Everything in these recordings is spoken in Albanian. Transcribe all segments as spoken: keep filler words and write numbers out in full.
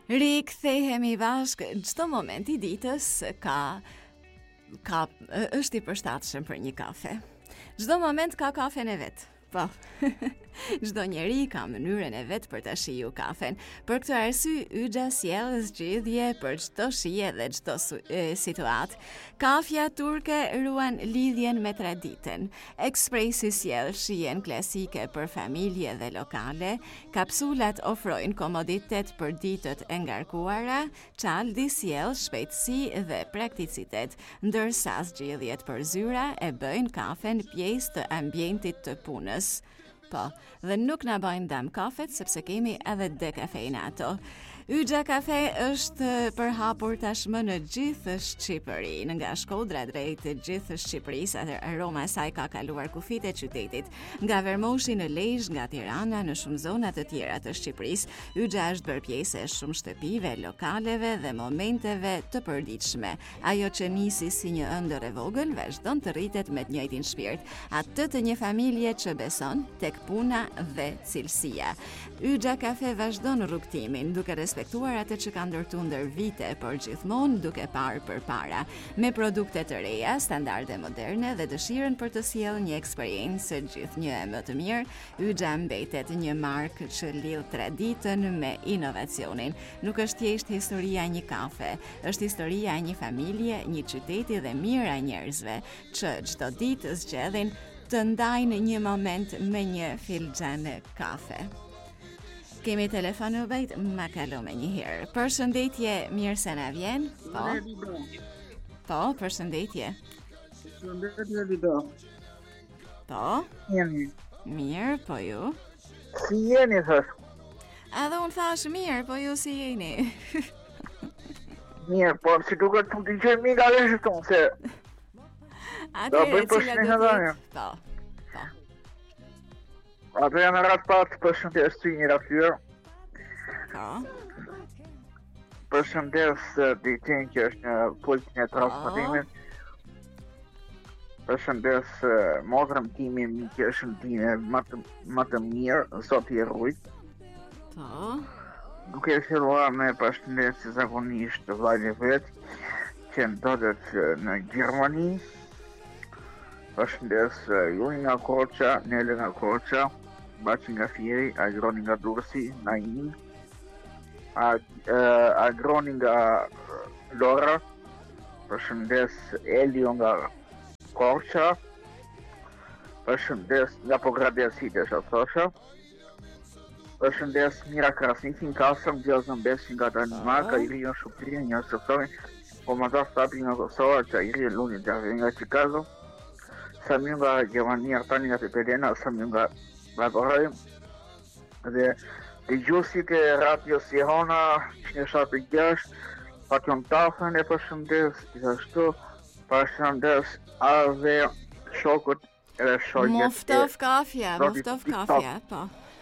Rikthehemi bashkë çdo moment i ditës ka ka është i përshtatshëm për një kafe. Çdo moment ka kafen e vet. Po. Çdo njeri ka mënyrën e vet për ta shiju kafen. Për këtë arsye, Yxha sjell zgjidhje për çdo shije dhe çdo situatë. Kafja turke ruan lidhjen me traditën. Ekspresi sjell shijen klasike për familje dhe lokale. Kapsulat ofrojnë komoditet për ditët e ngarkuara. Çaldi sjell shpejtësi dhe prakticitet, ndërsa zgjidhjet për zyra e bëjnë kafen pjesë të ambientit të punës. Po, dhe nuk na bajnë dëm kafet sepse kemi edhe dekafeinato. Yxha Kafe është përhapur tashmë në gjithë Shqipërinë, nga Shkodra drejt të gjithë Shqipërisë, atë aroma e saj ka kaluar kufit e qytetit, nga Vermoshi në Lezhë, nga Tirana në shumë zona të tjera të Shqipërisë. Yxha është bërë pjesë e shumë shtëpive, lokaleve dhe momenteve të përditshme. Ajo që nisi si një ëndër e vogël vazhdon të rritet me të njëjtin shpirt, atë të një familje që beson tek puna dhe cilësia. Yxha Kafe vazhdon rrugtimin duke respektuar atë që ka ndërtuar ndër vite, por gjithmonë duke parë përpara, me produkte të reja, standarde moderne dhe dëshirën për të sjellë një eksperiencë gjithnjë e më të mirë. Yxha mbetet një markë që lidh traditën me inovacionin. Nuk është thjesht historia e një kafe, është historia e një familje, një qyteti dhe mira njerëzve që çdo ditë zgjedhin të ndajnë një moment me një filxhan kafe. Kemi telefon në bejt, ma kalo me një herë. Përshëndetje, mirë se na vjen. Po, po përshëndetje. Përshëndetje, Lido. Po, Jeni. mirë, po ju. Si jeni, thash? Edhe unë thash mirë, po ju si jeni. Mirë, po si duket të të gjë mi nga dhe shëton, se... Atëre, cila do t'jetë? Po, po. Ato janë ratë patë përshëndes të një rafyrë. Po. Përshëndes Ditin që është në pultin e transmetimit. Përshëndes motrën time mi që është në time më të, më të mirë, zoti e rujt. Po. Duke filluar me përshëndes si zakonisht vajnë vetë që ndodhet në Gjermani. Përshëndes Juni nga Korça, Nele nga Korça, Baçi nga Fieri, Agroni nga Durrësi, Naini, Agroni nga Lora, përshëndes Elio nga Korça, përshëndes nga Pogradeci desha thosha, përshëndes Mira Krasnikin, Kasëm, Gjozën Besi nga Danimarka, Irion Shukrinë, një sëptorin, Komandar Stapi nga Kosova, që Iri Luni nga Chicago, Samir nga Gjermania, Artani nga Pepelena, Samir nga Laboraj, dhe dëgjuesit e Radio Sihona një shtatë gjashtë, Patjon Tafën e përshëndes, gjithashtu përshëndes edhe shokët e shokët. Moftov kafja, moftov kafja, po.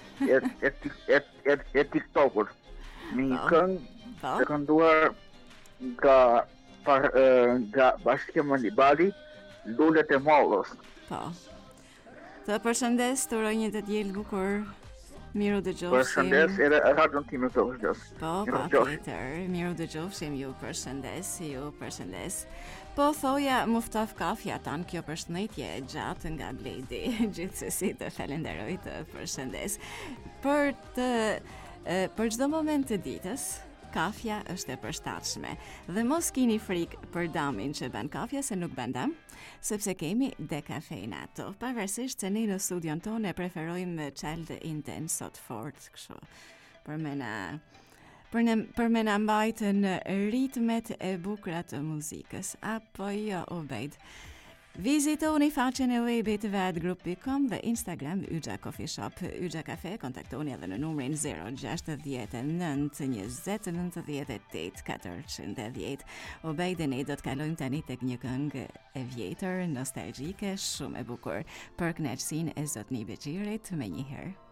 E TikTokut. Me një këngë të kënduar nga nga Bashkia Manibali, Lullet e Mollës. Po. Të përshëndes, të uroj një të diell bukur. Miru dëgjofshim. Përshëndes edhe radion time të vazhdos. Po, patjetër. Miru dëgjofshim, ju përshëndes, ju përshëndes. Po thoja Muftaf Kafja tan, kjo përshëndetje e gjatë nga Bledi. Gjithsesi të falenderoj, të përshëndes. Për të për çdo moment të ditës, kafja është e përshtatshme dhe mos keni frikë për damin që bën kafja, se nuk bën dam, sepse kemi dekafeinato. Pavarësisht se ne në studion tonë preferojmë çelë intens sot fort, kështu. Për me na për ne për me na mbajtën ritmet e bukura të muzikës. Apo jo, Ubejd. Vizitoni faqen e webit vadgroup dot com dhe Instagram Yxha Coffee Shop. Yxha Kafe, kontaktoni edhe në numrin zero gjasht dhjetë nëntë njëzet nëntëdhjetë e tetë katërqind e dhjetë. Ubejd dhe ne do të kalojmë tani tek një këngë e vjetër, nostalgjike, shumë e bukur, për kënaqësinë e zotni Bexirit me një herë.